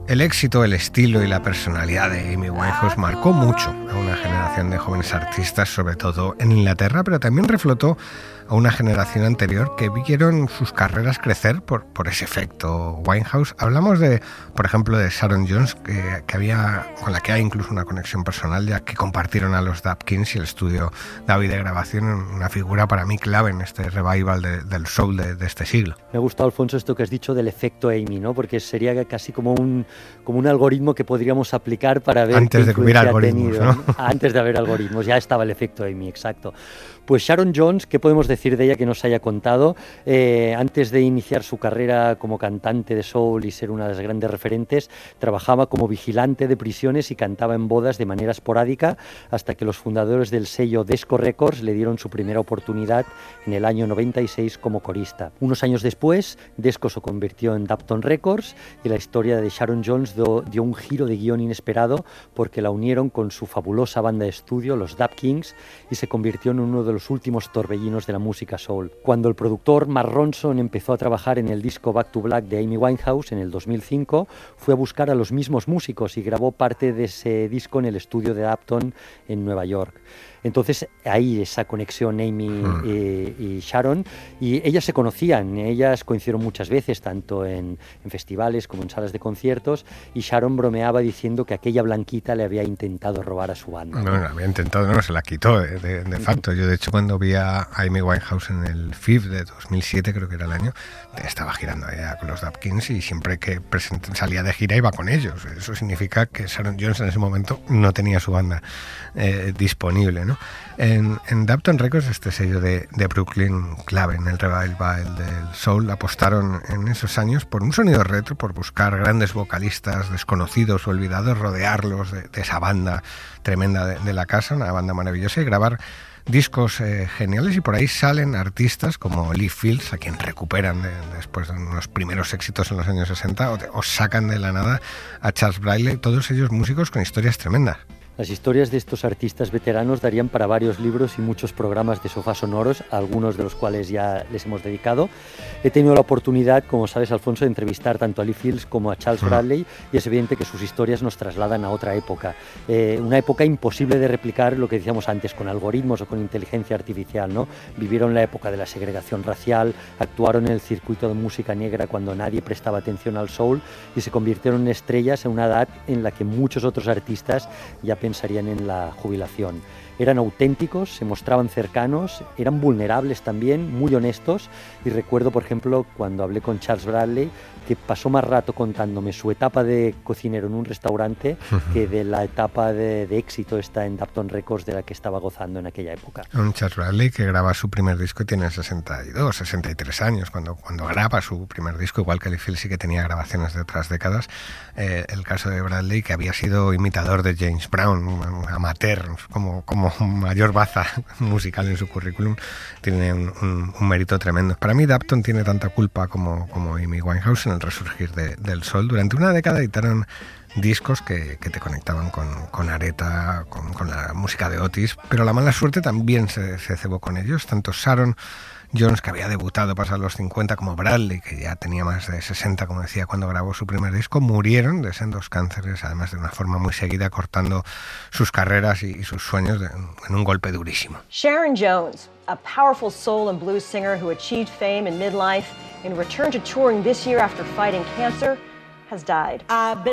El éxito, el estilo y la personalidad de Amy Winehouse marcó mucho a una generación de jóvenes artistas, sobre todo en Inglaterra, pero también reflotó a una generación anterior que vieron sus carreras crecer por ese efecto Winehouse. Hablamos por ejemplo, de Sharon Jones, con la que hay incluso una conexión personal, ya que compartieron a los Dap Kings y el estudio David de grabación, una figura para mí clave en este revival del soul de este siglo. Me ha gustado, Alfonso, esto que has dicho del efecto Amy, ¿no? Porque sería casi como un algoritmo que podríamos aplicar para ver antes de que hubiera algoritmos, ¿no? Antes de haber algoritmos, ya estaba el efecto Amy, exacto. Pues Sharon Jones, ¿qué podemos decir de ella que nos haya contado? Antes de iniciar su carrera como cantante de soul y ser una de las grandes referentes, trabajaba como vigilante de prisiones y cantaba en bodas de manera esporádica hasta que los fundadores del sello Desco Records le dieron su primera oportunidad en el año 96 como corista. Unos años después, Desco se convirtió en Dapton Records y la historia de Sharon Jones dio un giro de guión inesperado porque la unieron con su fabulosa banda de estudio, los Dap Kings, y se convirtió en uno de los últimos torbellinos de la música soul. Cuando el productor Mark Ronson empezó a trabajar en el disco Back to Black de Amy Winehouse en el 2005, fue a buscar a los mismos músicos y grabó parte de ese disco en el estudio de Dapton en Nueva York. Entonces ahí esa conexión Amy y Sharon, y ellas se conocían, ellas coincidieron muchas veces tanto en festivales como en salas de conciertos, y Sharon bromeaba diciendo que aquella blanquita le había intentado robar a su banda. No, había intentado, no, se la quitó de facto. Yo de hecho cuando vi a Amy Winehouse en el FIF de 2007, creo que era el año, estaba girando allá con los Dap Kings y siempre que salía de gira iba con ellos. Eso significa que Sharon Jones en ese momento no tenía su banda disponible, ¿no? En Dapton Records, este sello de Brooklyn clave en el revival del soul, apostaron en esos años por un sonido retro, por buscar grandes vocalistas desconocidos o olvidados, rodearlos de esa banda tremenda de la casa, una banda maravillosa, y grabar discos geniales. Y por ahí salen artistas como Lee Fields, a quien recuperan después de unos primeros éxitos en los años 60, o sacan de la nada a Charles Bradley, todos ellos músicos con historias tremendas. Las historias de estos artistas veteranos darían para varios libros y muchos programas de sofá sonoros, algunos de los cuales ya les hemos dedicado. He tenido la oportunidad, como sabes, Alfonso, de entrevistar tanto a Lee Fields como a Charles Bradley, y es evidente que sus historias nos trasladan a otra época. Una época imposible de replicar, lo que decíamos antes, con algoritmos o con inteligencia artificial, ¿no? Vivieron la época de la segregación racial, actuaron en el circuito de música negra cuando nadie prestaba atención al soul y se convirtieron en estrellas a una edad en la que muchos otros artistas ya pensarían en la jubilación. Eran auténticos, se mostraban cercanos, eran vulnerables también, muy honestos, y recuerdo, por ejemplo, cuando hablé con Charles Bradley, que pasó más rato contándome su etapa de cocinero en un restaurante que de la etapa de éxito esta en Dapton Records de la que estaba gozando en aquella época. Un Charles Bradley que graba su primer disco y tiene 62, 63 años cuando graba su primer disco, igual que Lee Fields sí que tenía grabaciones de otras décadas. El caso de Bradley, que había sido imitador de James Brown, un amateur, como mayor baza musical en su currículum, tiene un mérito tremendo. Para mí Dapton tiene tanta culpa como Amy Winehouse en el resurgir del soul. Durante una década editaron discos que te conectaban con Aretha, con la música de Otis, pero la mala suerte también se cebó con ellos. Tanto Sharon Jones, que había debutado pasados los 50, como Bradley, que ya tenía más de 60, como decía, cuando grabó su primer disco, murieron de sendos cánceres, además de una forma muy seguida, cortando sus carreras y sus sueños en un golpe durísimo. Sharon Jones, a powerful soul and blues singer who achieved fame in midlife and returned to touring this year after fighting cancer, has died.